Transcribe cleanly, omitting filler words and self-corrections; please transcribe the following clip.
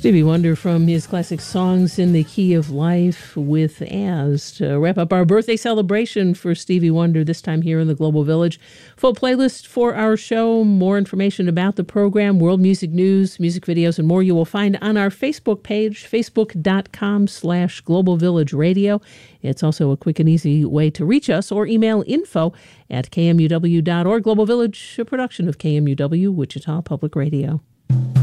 Stevie Wonder from his classic Songs in the Key of Life with As to wrap up our birthday celebration for Stevie Wonder, this time here in the Global Village. Full playlist for our show, more information about the program, world music news, music videos, and more you will find on our Facebook page, facebook.com/Global Village Radio. It's also a quick and easy way to reach us or email info@kmuw.org. Global Village, a production of KMUW, Wichita Public Radio.